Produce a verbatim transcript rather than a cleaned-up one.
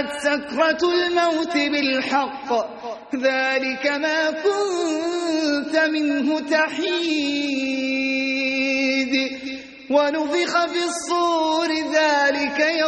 سكرة الموت بالحق ذلك ما كنت منه تحيد ونفخ في الصور ذلك يوم